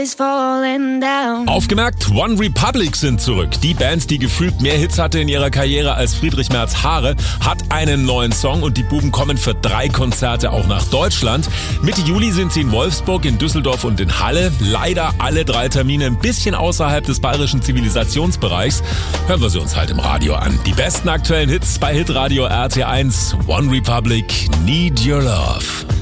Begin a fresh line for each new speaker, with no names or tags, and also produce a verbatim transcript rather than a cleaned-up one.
Aufgemerkt, One Republic sind zurück. Die Band, die gefühlt mehr Hits hatte in ihrer Karriere als Friedrich Merz Haare, hat einen neuen Song und die Buben kommen für drei Konzerte auch nach Deutschland. Mitte Juli sind sie in Wolfsburg, in Düsseldorf und in Halle. Leider alle drei Termine ein bisschen außerhalb des bayerischen Zivilisationsbereichs. Hören wir sie uns halt im Radio an. Die besten aktuellen Hits bei Hitradio R T eins. One Republic, Need Your Love.